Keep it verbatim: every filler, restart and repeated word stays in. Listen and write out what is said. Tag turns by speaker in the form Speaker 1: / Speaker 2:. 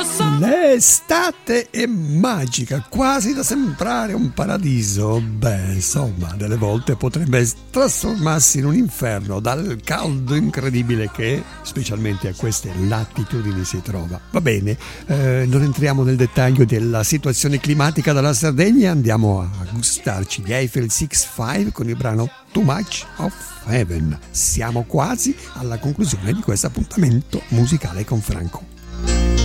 Speaker 1: L'estate è magica, quasi da sembrare un paradiso. Beh, insomma, delle volte potrebbe trasformarsi in un inferno dal caldo incredibile che, specialmente a queste latitudini, si trova. Va bene, eh, non entriamo nel dettaglio della situazione climatica della Sardegna, andiamo a gustarci gli Eiffel sessantacinque con il brano Too Much of Heaven. Siamo quasi alla conclusione di questo appuntamento musicale con Franco.